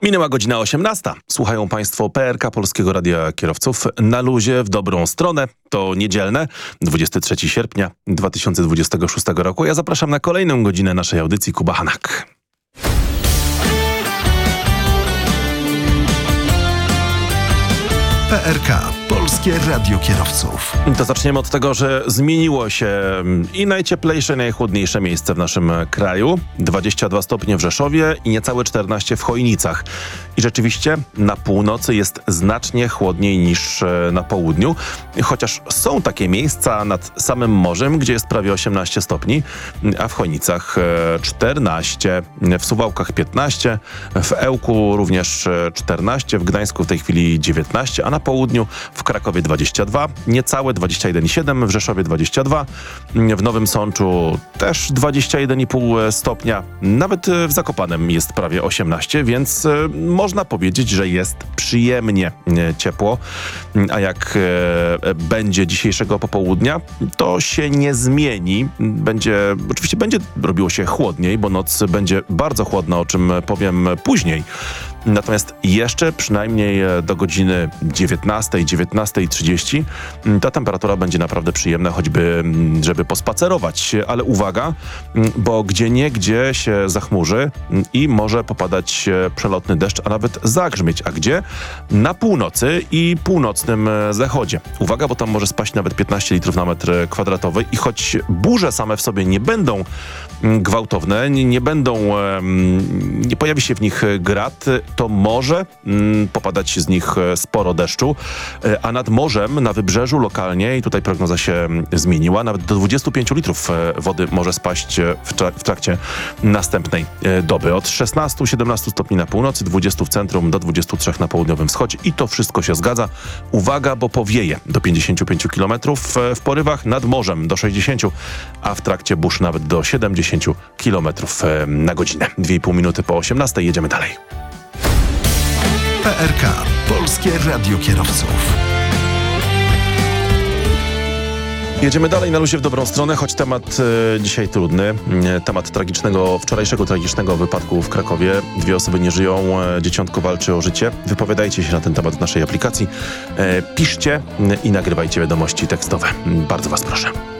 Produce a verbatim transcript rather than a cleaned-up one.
Minęła godzina osiemnasta. Słuchają Państwo P R K Polskiego Radia Kierowców na luzie w dobrą stronę. To niedzielne, dwudziestego trzeciego sierpnia dwa tysiące dwudziestego szóstego roku. Ja zapraszam na kolejną godzinę naszej audycji Kuba Hanak. P R K Polskie Radio Kierowców. To zaczniemy od tego, że zmieniło się i najcieplejsze, i najchłodniejsze miejsce w naszym kraju. dwadzieścia dwa stopnie w Rzeszowie i niecałe czternaście w Chojnicach. I rzeczywiście na północy jest znacznie chłodniej niż na południu. Chociaż są takie miejsca nad samym morzem, gdzie jest prawie osiemnaście stopni, a w Chojnicach czternaście, w Suwałkach piętnaście, w Ełku również czternaście, w Gdańsku w tej chwili dziewiętnaście, a na południu w Krakowie dwadzieścia dwa, niecałe dwadzieścia jeden i siedem, w Rzeszowie dwadzieścia dwa, w Nowym Sączu też dwadzieścia jeden i pół stopnia, nawet w Zakopanem jest prawie osiemnaście, więc można powiedzieć, że jest przyjemnie ciepło, a jak będzie dzisiejszego popołudnia, to się nie zmieni. Będzie, oczywiście będzie robiło się chłodniej, bo noc będzie bardzo chłodna, o czym powiem później. Natomiast jeszcze przynajmniej do godziny dziewiętnastej, dziewiętnastej trzydzieści ta temperatura będzie naprawdę przyjemna, choćby żeby pospacerować. Ale uwaga, bo gdzieniegdzie się zachmurzy i może popadać przelotny deszcz, a nawet zagrzmieć. A gdzie? Na północy i północnym zachodzie. Uwaga, bo tam może spaść nawet piętnaście litrów na metr kwadratowy i choć burze same w sobie nie będą gwałtowne, nie, nie będą, nie pojawi się w nich grad, to może mm, popadać z nich sporo deszczu, a nad morzem, na wybrzeżu lokalnie, i tutaj prognoza się zmieniła, nawet do dwudziestu pięciu litrów wody może spaść w, tra- w trakcie następnej doby. Od szesnastu do siedemnastu stopni na północy, dwudziestu w centrum, do dwudziestu trzech na południowym wschodzie i to wszystko się zgadza. Uwaga, bo powieje do pięćdziesięciu pięciu kilometrów w porywach, nad morzem do sześćdziesięciu, a w trakcie burz nawet do siedemdziesięciu kilometrów na godzinę. Dwie i pół minuty po osiemnastej, jedziemy dalej. P R K Polskie Radio Kierowców. Jedziemy dalej na luzie w dobrą stronę, choć temat e, dzisiaj trudny. E, temat tragicznego, wczorajszego tragicznego wypadku w Krakowie. Dwie osoby nie żyją, e, dzieciątko walczy o życie. Wypowiadajcie się na ten temat w naszej aplikacji. E, piszcie e, i nagrywajcie wiadomości tekstowe. Bardzo was proszę.